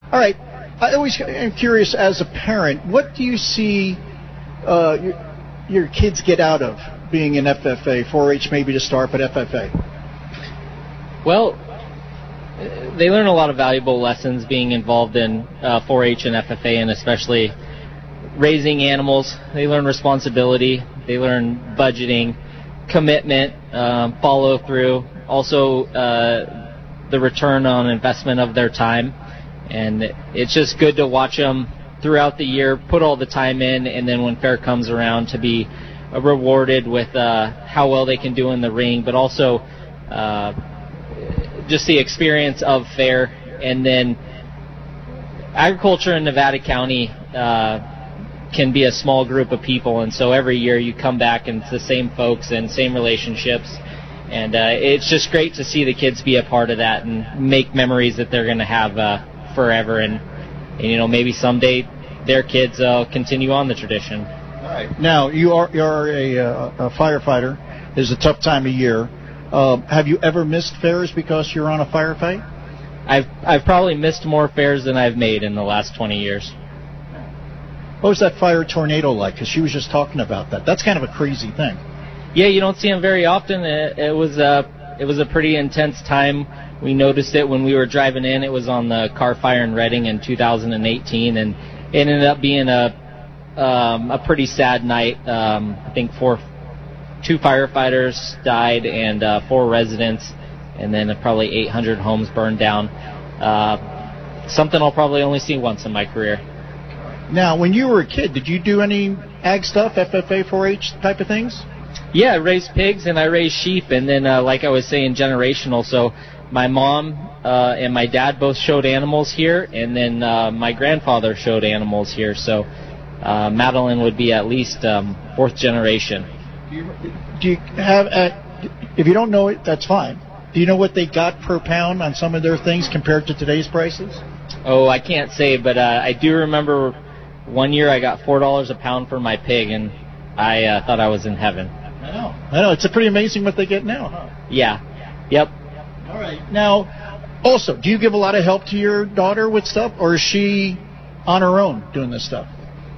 All right. I always am curious as a parent, what do you see your kids get out of being in FFA, 4-H maybe to start, but FFA? Well, they learn a lot of valuable lessons being involved in 4-H and FFA, and especially raising animals. They learn responsibility. They learn budgeting, commitment, follow through, also the return on investment of their time. And it's just good to watch them throughout the year, put all the time in, and then when fair comes around to be rewarded with how well they can do in the ring, but also just the experience of fair. And then agriculture in Nevada County can be a small group of people, and so every year you come back and it's the same folks and same relationships, and it's just great to see the kids be a part of that and make memories that they're going to have forever, and you know, maybe someday their kids continue on the tradition. All right. Now you're a firefighter. It's a tough time of year. Have you ever missed fairs because you're on a firefight? I've probably missed more fairs than I've made in the last 20 years. What was that fire tornado like? Because she was just talking about that. That's kind of a crazy thing. Yeah, you don't see them very often. It was a pretty intense time. We noticed it when we were driving in. It was on the car fire in Redding in 2018, and it ended up being a pretty sad night. I think 2 firefighters died and 4 residents, and then probably 800 homes burned down. Something I'll probably only see once in my career. Now, when you were a kid, did you do any ag stuff, FFA, 4-H type of things? Yeah, I raised pigs and I raised sheep, and then like I was saying, generational. So my mom and my dad both showed animals here, and then my grandfather showed animals here. So Madeline would be at least 4th generation. Do you have, if you don't know it, that's fine. Do you know what they got per pound on some of their things compared to today's prices? Oh, I can't say, but I do remember one year I got $4 a pound for my pig, and I thought I was in heaven. I know. It's pretty amazing what they get now, huh? Yeah. Yep. All right. Now, also, do you give a lot of help to your daughter with stuff, or is she on her own doing this stuff?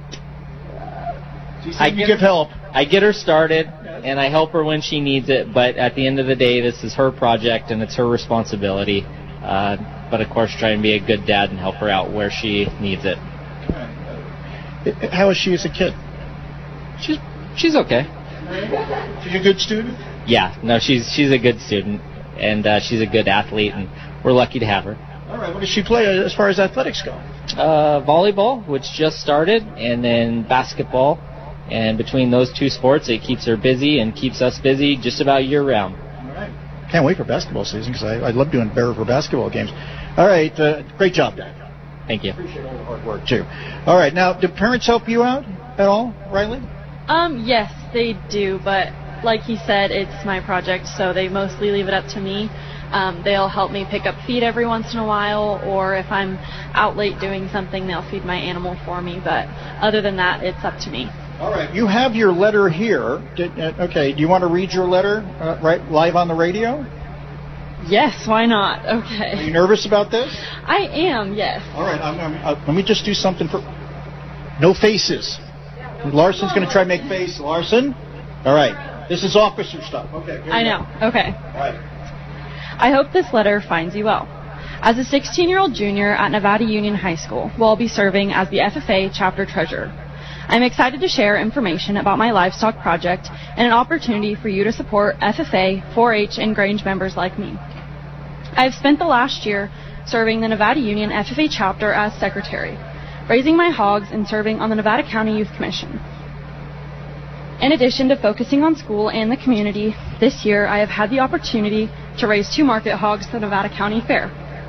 I give help. I get her started, and I help her when she needs it, but at the end of the day, this is her project, and it's her responsibility. But, of course, try and be a good dad and help her out where she needs it. How is she as a kid? She's okay. She's a good student? Yeah, no, she's a good student, and she's a good athlete, and we're lucky to have her. All right, what does she play as far as athletics go? Volleyball, which just started, and then basketball. And between those 2 sports, it keeps her busy and keeps us busy just about year-round. All right. Can't wait for basketball season, because I love doing Bear River basketball games. All right, great job, Dad. Thank you. Appreciate all the hard work, too. All right, now, do parents help you out at all, Riley? Yes, they do, but like he said, it's my project, so they mostly leave it up to me. They'll help me pick up feed every once in a while, or if I'm out late doing something, they'll feed my animal for me, but other than that, it's up to me. All right, you have your letter here. Okay, do you want to read your letter right live on the radio? Yes, why not? Okay. Are you nervous about this? I am, yes. All right, let me just do something for... No faces. Larson's going to try to make face. Larson? All right. This is officer stuff. Okay. I know. Okay. All right. I hope this letter finds you well. As a 16-year-old junior at Nevada Union High School, who will be serving as the FFA chapter treasurer, I'm excited to share information about my livestock project and an opportunity for you to support FFA, 4-H, and Grange members like me. I've spent the last year serving the Nevada Union FFA chapter as secretary, raising my hogs and serving on the Nevada County Youth Commission. In addition to focusing on school and the community, this year I have had the opportunity to raise 2 market hogs for the Nevada County Fair.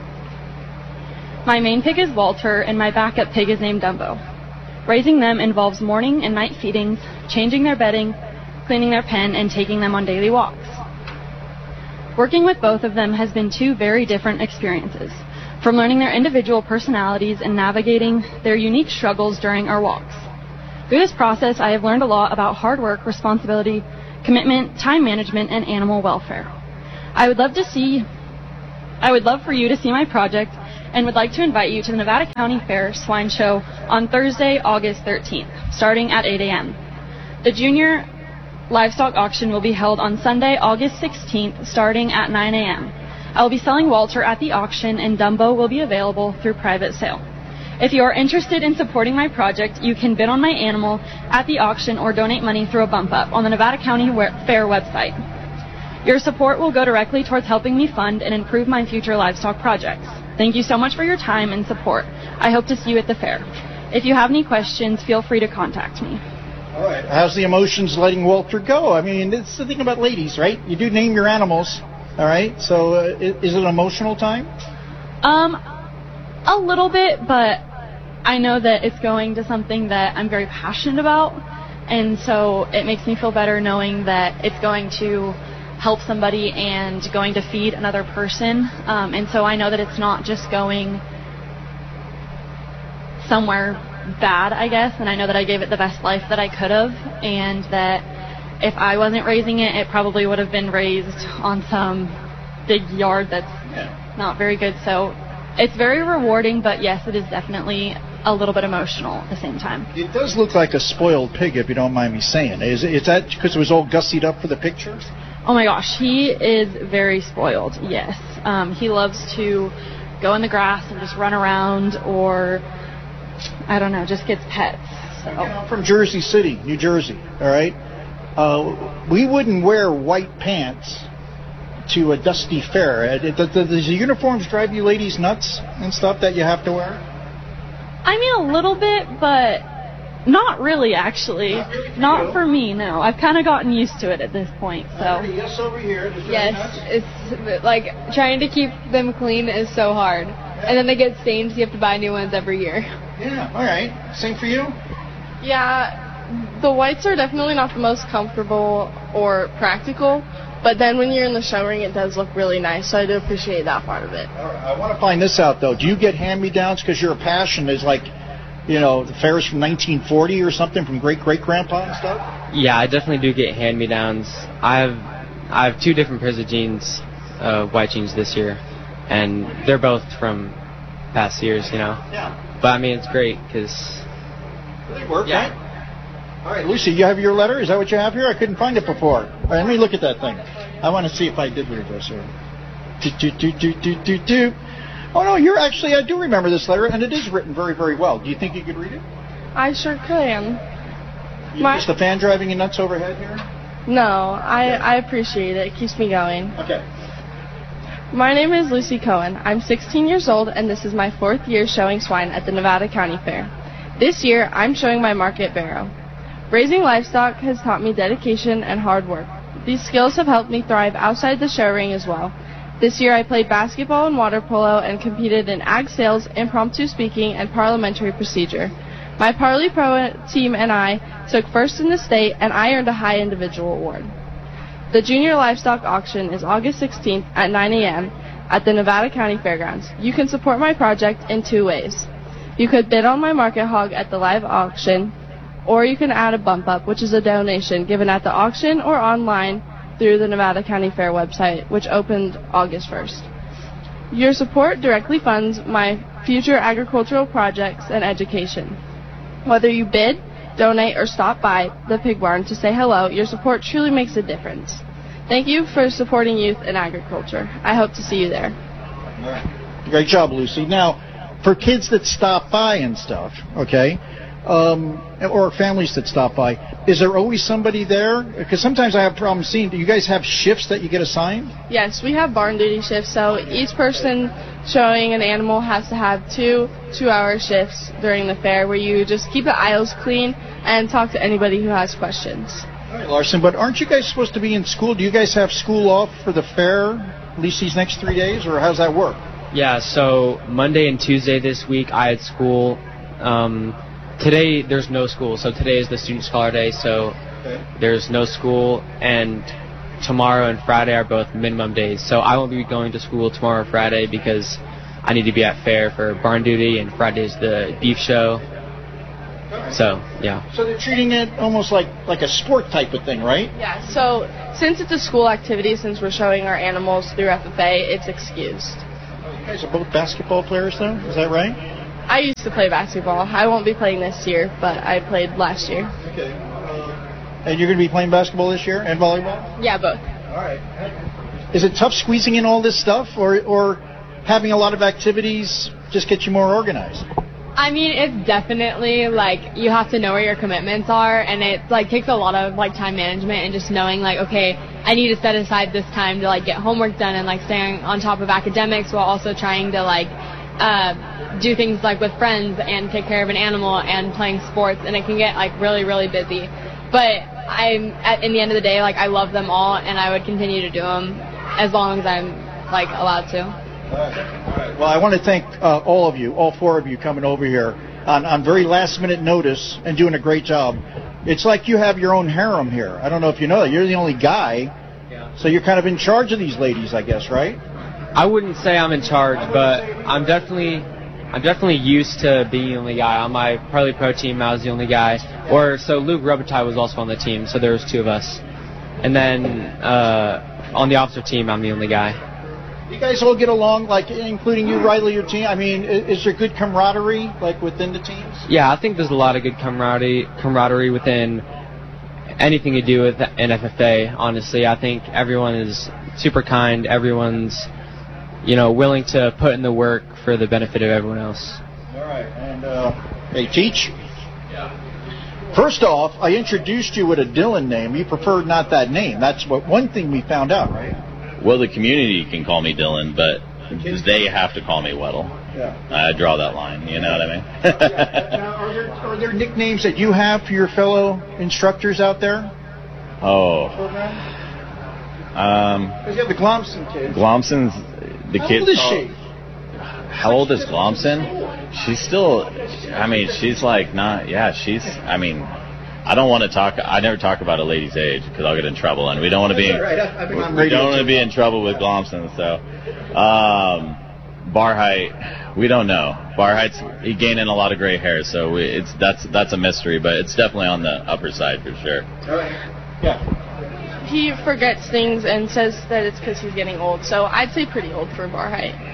My main pig is Walter, and my backup pig is named Dumbo. Raising them involves morning and night feedings, changing their bedding, cleaning their pen, and taking them on daily walks. Working with both of them has been 2 very different experiences, from learning their individual personalities and navigating their unique struggles during our walks. Through this process, I have learned a lot about hard work, responsibility, commitment, time management, and animal welfare. I would love for you to see my project and would like to invite you to the Nevada County Fair Swine Show on Thursday, August 13th, starting at 8 a.m. The Junior Livestock Auction will be held on Sunday, August 16th, starting at 9 a.m. I will be selling Walter at the auction, and Dumbo will be available through private sale. If you are interested in supporting my project, you can bid on my animal at the auction or donate money through a bump up on the Nevada County Fair website. Your support will go directly towards helping me fund and improve my future livestock projects. Thank you so much for your time and support. I hope to see you at the fair. If you have any questions, feel free to contact me. All right. How's the emotions letting Walter go? I mean, it's the thing about ladies, right? You do name your animals, all right? So is it an emotional time? A little bit, but I know that it's going to something that I'm very passionate about, and so it makes me feel better knowing that it's going to help somebody and going to feed another person, and so I know that it's not just going somewhere bad, I guess, and I know that I gave it the best life that I could have, and that if I wasn't raising it, it probably would have been raised on some big yard that's not very good. So it's very rewarding, but yes, it is definitely a little bit emotional at the same time. It does look like a spoiled pig, if you don't mind me saying. Is that because it was all gussied up for the pictures? Oh my gosh, he is very spoiled, yes. He loves to go in the grass and just run around, or I don't know, just gets pets. So. You know, I'm from Jersey City, New Jersey, all right? We wouldn't wear white pants to a dusty fair. Does the uniforms drive you ladies nuts and stuff that you have to wear? I mean, a little bit, but not really, actually. Not for me, no. I've kind of gotten used to it at this point, so. Yes, over here. Yes, it's like trying to keep them clean is so hard. Yeah. And then they get stained, so you have to buy new ones every year. Yeah, all right. Same for you? Yeah, the whites are definitely not the most comfortable or practical. But then when you're in the show ring, it does look really nice, so I do appreciate that part of it. All right, I want to find this out, though. Do you get hand-me-downs because your passion is like, you know, the fair's from 1940 or something from great-great-grandpa and stuff? Yeah, I definitely do get hand-me-downs. I have two different pairs of jeans, white jeans this year, and they're both from past years, you know. Yeah. But, I mean, it's great because... They work, right? All right, Lucy, you have your letter? Is that what you have here? I couldn't find it before. All right, let me look at that thing. I want to see if I did read this here. Oh, no, you're actually, I do remember this letter, and it is written very, very well. Do you think you could read it? I sure can. You're just the fan driving you nuts overhead here? No, I appreciate it. It keeps me going. Okay. My name is Lucy Cohen. I'm 16 years old, and this is my 4th year showing swine at the Nevada County Fair. This year, I'm showing my market barrow. Raising livestock has taught me dedication and hard work. These skills have helped me thrive outside the show ring as well. This year I played basketball and water polo and competed in ag sales, impromptu speaking, and parliamentary procedure. My Parley Pro team and I took first in the state, and I earned a high individual award. The Junior Livestock Auction is August 16th at 9 a.m. at the Nevada County Fairgrounds. You can support my project in 2 ways. You could bid on my market hog at the live auction, or you can add a bump up, which is a donation given at the auction or online through the Nevada County Fair website, which opened August 1st. Your support directly funds my future agricultural projects and education. Whether you bid, donate, or stop by the pig barn to say hello, your support truly makes a difference. Thank you for supporting youth in agriculture. I hope to see you there. All right. Great job, Lucy. Now, for kids that stop by and stuff, okay, or families that stop by, is there always somebody there? Because sometimes I have problems seeing. Do you guys have shifts that you get assigned? Yes, we have barn duty shifts, so each person showing an animal has to have two-hour shifts during the fair where you just keep the aisles clean and talk to anybody who has questions. All right, Larson, but aren't you guys supposed to be in school? Do you guys have school off for the fair, at least these next 3 days, or how's that work? Yeah, so Monday and Tuesday this week I had school. Today there's no school, so today is the Student Scholar Day, so there's no school, and tomorrow and Friday are both minimum days, so I won't be going to school tomorrow or Friday because I need to be at fair for barn duty, and Friday's the beef show. So, yeah. So they're treating it almost like a sport type of thing, right? Yeah, so since it's a school activity, since we're showing our animals through FFA, it's excused. You guys are both basketball players, though? Is that right? I used to play basketball. I won't be playing this year, but I played last year. Okay. And you're going to be playing basketball this year and volleyball? Yeah, both. All right. Is it tough squeezing in all this stuff, or having a lot of activities just get you more organized? I mean, it's definitely, like, you have to know where your commitments are, and it, like, takes a lot of, like, time management and just knowing, like, okay, I need to set aside this time to, like, get homework done and, like, staying on top of academics while also trying to, like, do things, like, with friends and take care of an animal and playing sports, and it can get, like, really, really busy. But in the end of the day, like, I love them all, and I would continue to do them as long as I'm, like, allowed to. All right. Well, I want to thank all of you, all four of you coming over here on very last-minute notice and doing a great job. It's like you have your own harem here. I don't know if you know that. You're the only guy, so you're kind of in charge of these ladies, I guess, right? I wouldn't say I'm in charge, but I'm definitely used to being the only guy. On my Parley Pro team, I was the only guy. So Luke Robitaille was also on the team, so there was two of us. And then on the officer team, I'm the only guy. You guys all get along, like, including you, Riley, your team? I mean, is there good camaraderie, like, within the teams? Yeah, I think there's a lot of good camaraderie within anything you do with NFFA, honestly. I think everyone is super kind. Everyone's, willing to put in the work for the benefit of everyone else. All right. And they teach? Yeah. First off, I introduced you with a Dylan name. You preferred not that name. That's one thing we found out, right? Well, the community can call me Dylan, but they have to call me Weddle. Yeah. I draw that line, you know what I mean? Yeah. Now, are there nicknames that you have for your fellow instructors out there? Oh. Because you have the Glomson kids. Glomson's, the How kids. old is she? How old is Glomson? She's still, she's like not, I don't want to talk. I never talk about a lady's age because I'll get in trouble, and we don't want to be. We don't want to be in trouble with Glomson. So, bar height, we don't know. Bar height's gaining a lot of gray hair, so that's a mystery, but it's definitely on the upper side for sure. All right. Yeah. He forgets things and says that it's because he's getting old, so I'd say pretty old for bar height.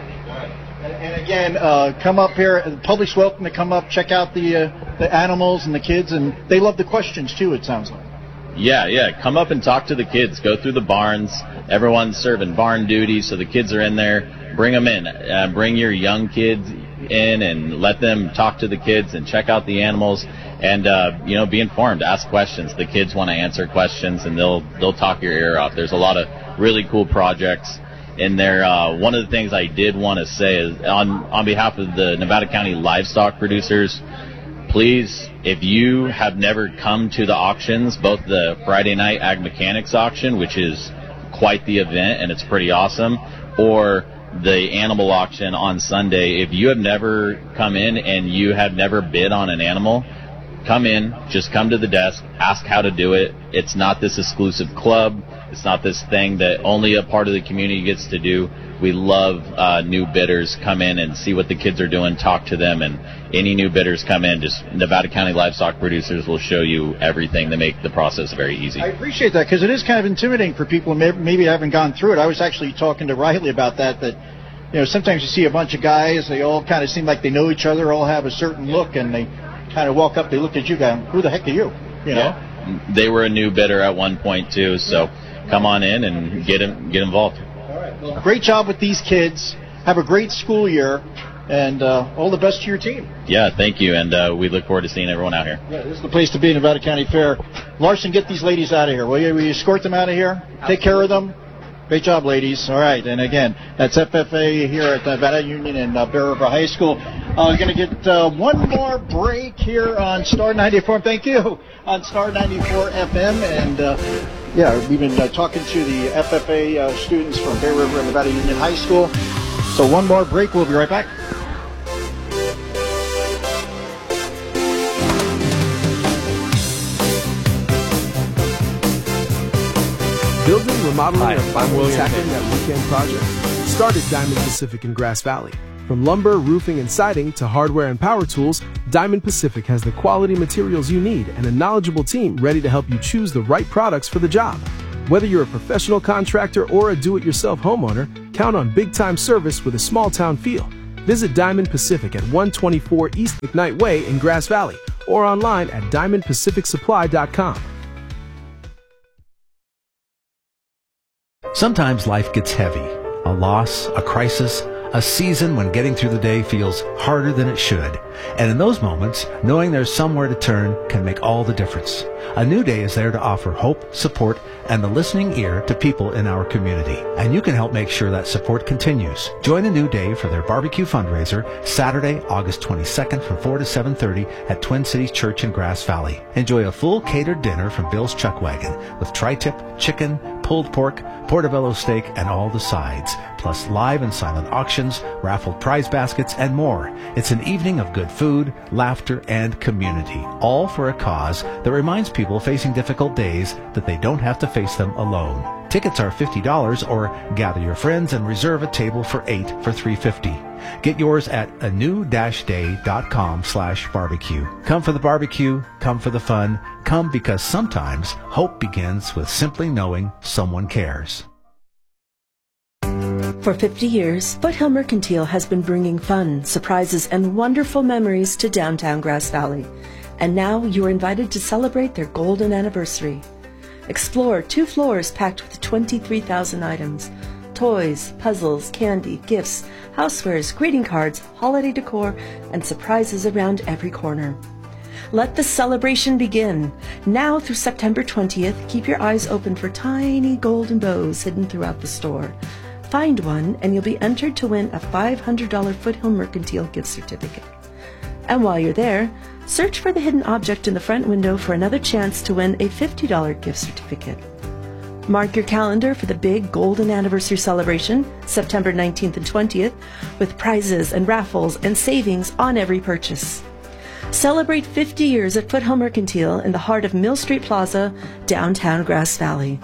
And again, come up here. The public's welcome to come up, check out the animals and the kids, and they love the questions too, it sounds like. Yeah. Come up and talk to the kids. Go through the barns. Everyone's serving barn duty, so the kids are in there. Bring them in. Bring your young kids in and let them talk to the kids and check out the animals and be informed. Ask questions. The kids want to answer questions, and they'll talk your ear off. There's a lot of really cool projects in there. One of the things I did want to say is on behalf of the Nevada County livestock producers, please, if you have never come to the auctions, both the Friday night Ag Mechanics auction, which is quite the event and it's pretty awesome, or the animal auction on Sunday, if you have never come in and you have never bid on an animal, come in, just come to the desk, ask how to do it. It's not this exclusive club. It's not this thing that only a part of the community gets to do. We love new bidders. Come in and see what the kids are doing, talk to them, and any new bidders come in, just Nevada County livestock producers will show you everything to make the process very easy. I appreciate that because it is kind of intimidating for people who maybe haven't gone through it. I was actually talking to Riley about that sometimes you see a bunch of guys, they all kind of seem like they know each other, all have a certain look, and they kind of walk up, they look at you, go, who the heck are you? You know? Yeah. They were a new bidder at one point too, so come on in and get involved. All right. Well, great job with these kids. Have a great school year, and all the best to your team. Yeah, thank you, and we look forward to seeing everyone out here. Yeah, this is the place to be, Nevada County Fair. Larson, get these ladies out of here. Will you escort them out of here? Take care of them. Great job, ladies. All right, and again, that's FFA here at Nevada Union and Bear River High School. We're going to get one more break here on Star 94. Thank you. On Star 94 FM, and we've been talking to the FFA students from Bear River and Nevada Union High School. So one more break. We'll be right back. Building, remodeling, or finally tackling that weekend project? Start at Diamond Pacific in Grass Valley. From lumber, roofing, and siding to hardware and power tools, Diamond Pacific has the quality materials you need and a knowledgeable team ready to help you choose the right products for the job. Whether you're a professional contractor or a do-it-yourself homeowner, Count on big-time service with a small-town feel. Visit Diamond Pacific at 124 East McKnight Way in Grass Valley or online at diamondpacificsupply.com. Sometimes life gets heavy. A loss, a crisis, a season when getting through the day feels harder than it should. And in those moments, knowing there's somewhere to turn can make all the difference. A New Day is there to offer hope, support, and the listening ear to people in our community. And you can help make sure that support continues. Join A New Day for their barbecue fundraiser Saturday, August 22nd from 4 to 7:30 at Twin Cities Church in Grass Valley. Enjoy a full catered dinner from Bill's Chuck Wagon with tri-tip, chicken, pulled pork, portobello steak, and all the sides, plus live and silent auctions, raffled prize baskets, and more. It's an evening of good food, laughter, and community, all for a cause that reminds people facing difficult days that they don't have to face them alone. Tickets are $50, or gather your friends and reserve a table for 8 for $3.50. Get yours at anew-day.com/barbecue. Come for the barbecue, come for the fun, come because sometimes hope begins with simply knowing someone cares. For 50 years, Foothill Mercantile has been bringing fun, surprises, and wonderful memories to downtown Grass Valley. And now you are invited to celebrate their golden anniversary. Explore 2 floors packed with 23,000 items. Toys, puzzles, candy, gifts, housewares, greeting cards, holiday decor, and surprises around every corner. Let the celebration begin. Now through September 20th, keep your eyes open for tiny golden bows hidden throughout the store. Find one and you'll be entered to win a $500 Foothill Mercantile gift certificate. And while you're there, search for the hidden object in the front window for another chance to win a $50 gift certificate. Mark your calendar for the big golden anniversary celebration, September 19th and 20th, with prizes and raffles and savings on every purchase. Celebrate 50 years at Foothill Mercantile in the heart of Mill Street Plaza, downtown Grass Valley.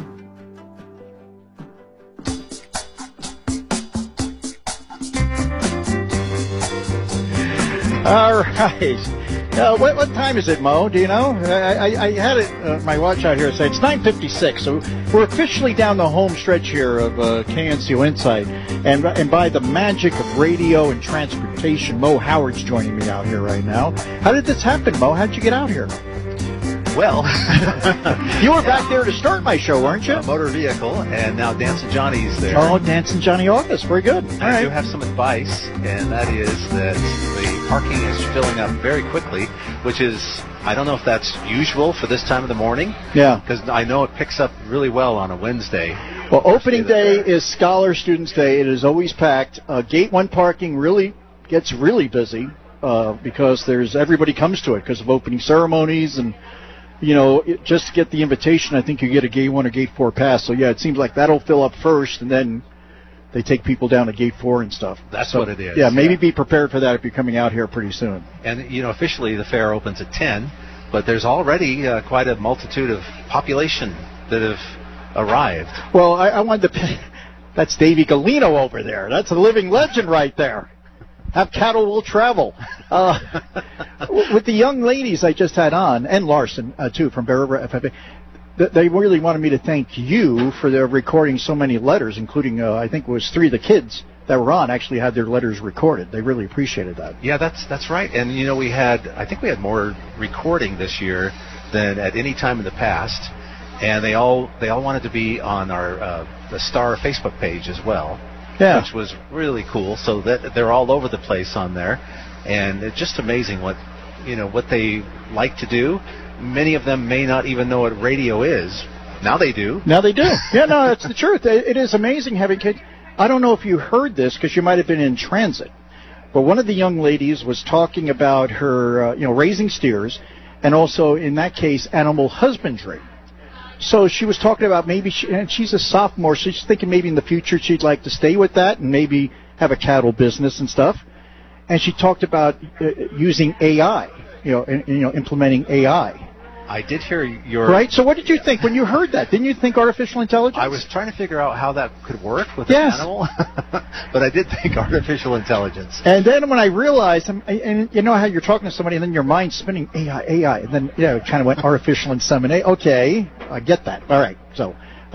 All right. What time is it, Mo? Do you know? I had it my watch out here say it's 9:56. So we're officially down the home stretch here of KNCO Insight, and by the magic of radio and transportation, Mo Howard's joining me out here right now. How did this happen, Mo? How'd you get out here? Well, you were back there to start my show, weren't you? Motor vehicle, and now Dancing Johnny's there. Oh, Dancing Johnny August. Very good. All right. I do have some advice, and that is that the parking is filling up very quickly, which is, I don't know if that's usual for this time of the morning. Yeah. Because I know it picks up really well on a Wednesday. Well, opening day is Scholar Students Day. It is always packed. Gate 1 parking really gets really busy because everybody comes to it because of opening ceremonies and, you know, just to get the invitation, I think you get a Gate 1 or Gate 4 pass. So, yeah, it seems like that'll fill up first, and then they take people down to Gate 4 and stuff. That's what it is. Yeah, maybe be prepared for that if you're coming out here pretty soon. And, you know, officially the fair opens at 10, but there's already quite a multitude of population that have arrived. Well, I wanted to... That's Davey Galino over there. That's a living legend right there. Have cattle will travel. With the young ladies I just had on, and Larson, too, from Bear River FFA, they really wanted me to thank you for their recording so many letters, including, I think it was 3 of the kids that were on actually had their letters recorded. They really appreciated that. Yeah, that's right. And, you know, I think we had more recording this year than at any time in the past. And they all wanted to be on our the Star Facebook page as well. Yeah. Which was really cool. So that they're all over the place on there, and it's just amazing what they like to do. Many of them may not even know what radio is. Now they do. Now they do. Yeah, no, that's the truth. It is amazing having kids. I don't know if you heard this because you might have been in transit, but one of the young ladies was talking about her, raising steers, and also in that case, animal husbandry. So she was talking about maybe, and she's a sophomore, so she's thinking maybe in the future she'd like to stay with that and maybe have a cattle business and stuff. And she talked about using AI, implementing AI. I did hear your... Right, so what did you think when you heard that? Didn't you think artificial intelligence? I was trying to figure out how that could work with an animal, but I did think artificial intelligence. And then when I realized, and you know how you're talking to somebody and then your mind's spinning AI, and then it kind of went artificial insemination. Okay, I get that. All right, so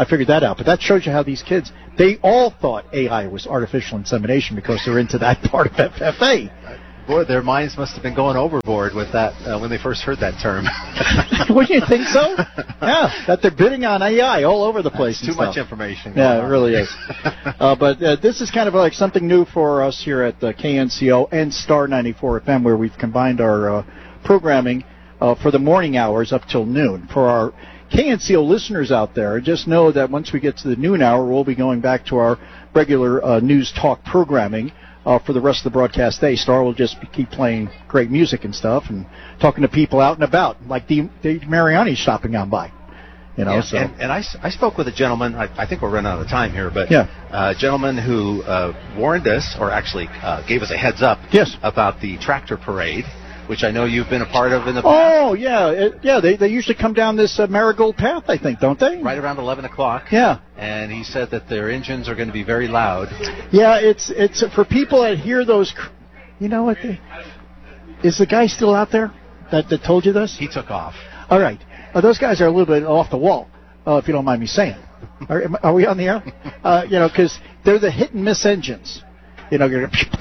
I figured that out. But that shows you how these kids, they all thought AI was artificial insemination because they're into that part of FFA. Boy, their minds must have been going overboard with that when they first heard that term. Wouldn't you think so? Yeah, that they're bidding on AI all over the place. Too much information. Yeah, it really is. But this is kind of like something new for us here at KNCO and Star 94 FM, where we've combined our programming for the morning hours up till noon. For our KNCO listeners out there, just know that once we get to the noon hour, we'll be going back to our regular news talk programming. For the rest of the broadcast day. Star will just keep playing great music and stuff and talking to people out and about, like Dave Mariani stopping on by. You know, yeah, so. And I spoke with a gentleman, I think we're running out of time here, but yeah. A gentleman who warned us, or actually gave us a heads up about the tractor parade, which I know you've been a part of in the past. Oh, yeah. They usually come down this Marigold Path, I think, don't they? Right around 11 o'clock. Yeah. And he said that their engines are going to be very loud. Yeah, it's for people that hear those. You know what? Is the guy still out there that told you this? He took off. All right. Those guys are a little bit off the wall, if you don't mind me saying. Are we on the air? You know, because they're the hit and miss engines. You know,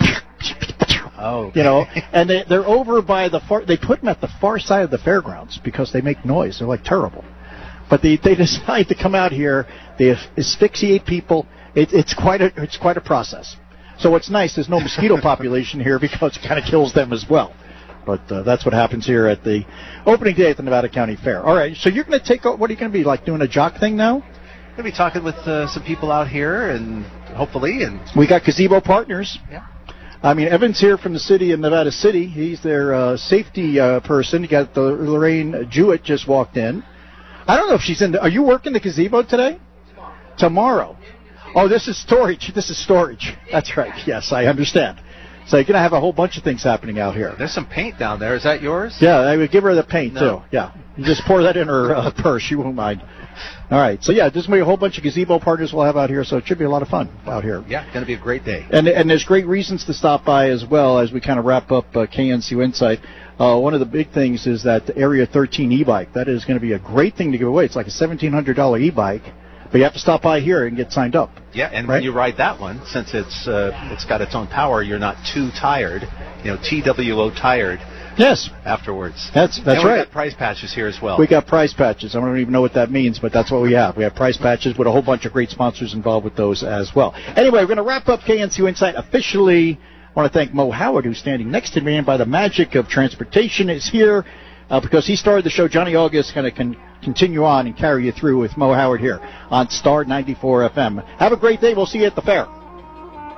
okay. You know, and they're over by the far. They put them at the far side of the fairgrounds because they make noise. They're like terrible. But they decide to come out here. They asphyxiate people. It's quite a process. So what's nice, there's no mosquito population here because it kind of kills them as well. But that's what happens here at the opening day at the Nevada County Fair. All right, so you're going to take. What are you going to be like doing a jock thing now? I'm going to be talking with some people out here, and hopefully, and we got Gazebo Partners. Yeah. I mean, Evan's here from the city of Nevada City. He's their safety person. You got Lorraine Jewett just walked in. I don't know if she's in. Are you working the gazebo today? Tomorrow. Oh, this is storage. That's right. Yes, I understand. So you're going to have a whole bunch of things happening out here. There's some paint down there. Is that yours? Yeah, I would give her the paint, No. too. Yeah. You just pour that in her purse. She won't mind. All right. So, yeah, there's going to be a whole bunch of gazebo partners we'll have out here, so it should be a lot of fun out here. Yeah, going to be a great day. And there's great reasons to stop by as well as we kind of wrap up KNCO Insight. One of the big things is that the Area 13 e-bike. That is going to be a great thing to give away. It's like a $1,700 e-bike, but you have to stop by here and get signed up. Yeah, and when you ride that one, since it's got its own power, you're not too tired. You know, TWO tired. Yes. Afterwards. That's and right. We got prize patches here as well. We got prize patches. I don't even know what that means, but that's what we have. We have prize patches with a whole bunch of great sponsors involved with those as well. Anyway, we're going to wrap up KNCO Insight officially. I want to thank Mo Howard, who's standing next to me, and by the magic of transportation is here because he started the show. Johnny August going to continue on and carry you through with Mo Howard here on Star 94 FM. Have a great day. We'll see you at the fair.